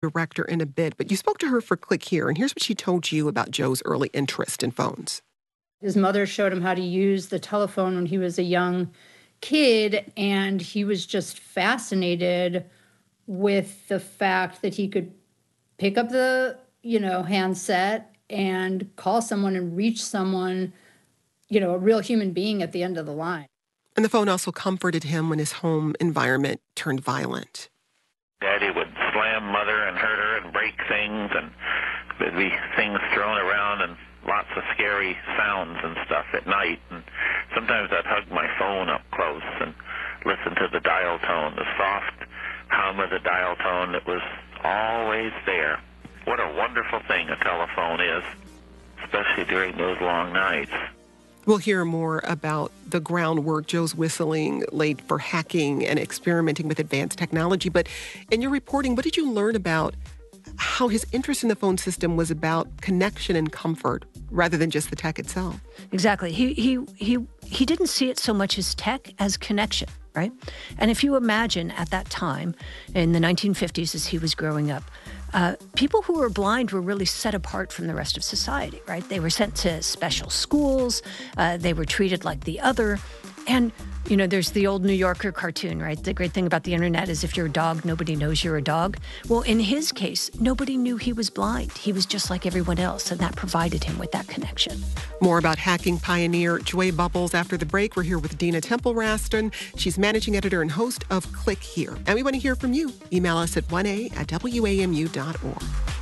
director in a bit, but you spoke to her for Click Here, and here's what she told you about Joe's early interest in phones. His mother showed him how to use the telephone when he was a young kid, and he was just fascinated with the fact that he could pick up the, handset and call someone and reach someone, a real human being at the end of the line. And the phone also comforted him when his home environment turned violent. Daddy would slam Mother and hurt her and break things, and there'd be things thrown around and lots of scary sounds and stuff at night. And sometimes I'd hug my phone up close and listen to the dial tone, the soft hum of the dial tone that was always there. What a wonderful thing a telephone is, especially during those long nights. We'll hear more about the groundwork Joe's whistling laid for hacking and experimenting with advanced technology. But in your reporting, what did you learn about how his interest in the phone system was about connection and comfort rather than just the tech itself? Exactly. He didn't see it so much as tech as connection, right? And if you imagine at that time, in the 1950s as he was growing up, people who were blind were really set apart from the rest of society, right? They were sent to special schools. They were treated like the other. And, there's the old New Yorker cartoon, right? The great thing about the internet is if you're a dog, nobody knows you're a dog. Well, in his case, nobody knew he was blind. He was just like everyone else, and that provided him with that connection. More about hacking pioneer Joy Bubbles after the break. We're here with Dina Temple-Raston. She's managing editor and host of Click Here. And we want to hear from you. Email us at 1a@wamu.org.